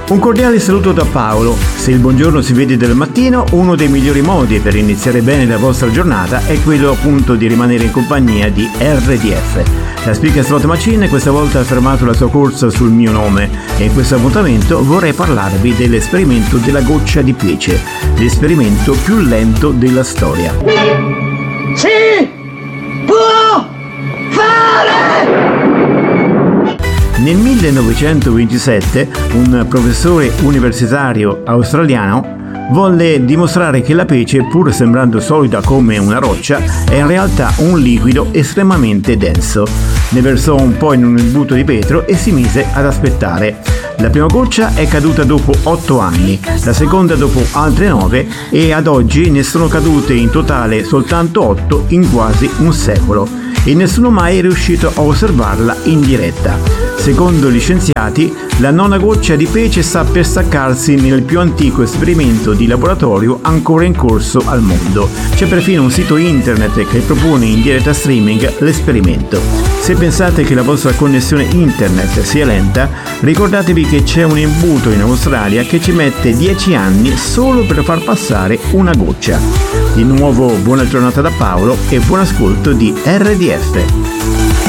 Un cordiale saluto da Paolo. Se il buongiorno si vede dal mattino, uno dei migliori modi per iniziare bene la vostra giornata è quello appunto di rimanere in compagnia di RDF. La Speaker Slot Machine questa volta ha fermato la sua corsa sul mio nome e in questo appuntamento vorrei parlarvi dell'esperimento della goccia di pece, l'esperimento più lento della storia. Si può fare! Nel 1927 un professore universitario australiano volle dimostrare che la pece, pur sembrando solida come una roccia, è in realtà un liquido estremamente denso. Ne versò un po' in un imbuto di vetro e si mise ad aspettare. La prima goccia è caduta dopo 8 anni, la seconda dopo altre 9 e ad oggi ne sono cadute in totale soltanto 8 in quasi un secolo e nessuno mai è riuscito a osservarla in diretta. Secondo gli scienziati, la nona goccia di pece sta per staccarsi nel più antico esperimento di laboratorio ancora in corso al mondo. C'è perfino un sito internet che propone in diretta streaming l'esperimento. Se pensate che la vostra connessione internet sia lenta, ricordatevi che c'è un imbuto in Australia che ci mette 10 anni solo per far passare una goccia. Di nuovo buona giornata da Paolo e buon ascolto di RDF.